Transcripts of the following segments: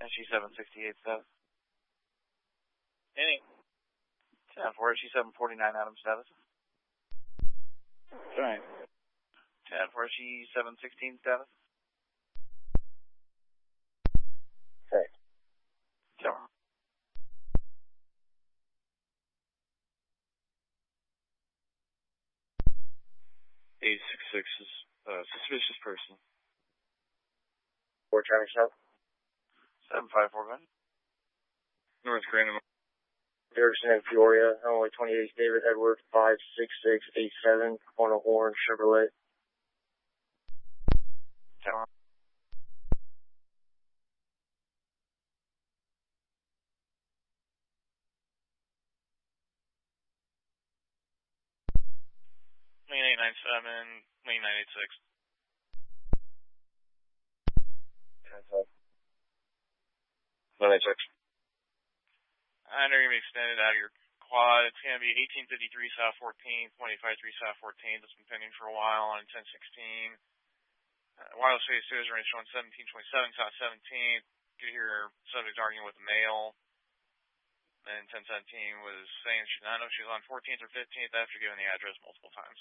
SG768 status. Any. 10-4, SG749 Adam status. Fine. 10-4, SG716 status. Okay. Tower. $866 is suspicious person. 4 traffic stop. 754, go ahead. North Grandma. Dirksen and Peoria, Illinois 28, David Edward 56687 on a horn Chevrolet. Tower. Lane 897, lane 986. 986. I know you're going to be extended out of your quad. It's going to be 1853 South 14, 2053 South 14. That's been pending for a while on 1016. Wireless phase 2 is range showing 1727 South 17. Could hear subject arguing with a male. Then 1017 was saying she not know she was on 14th or 15th after giving the address multiple times.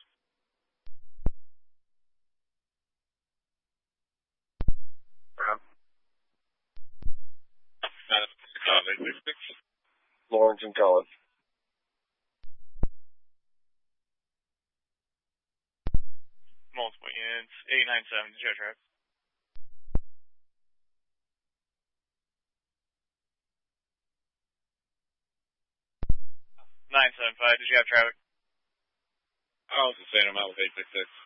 Lawrence and College. Multiple units. 897, did you have traffic? Did you have traffic? I was just saying I'm out with 866.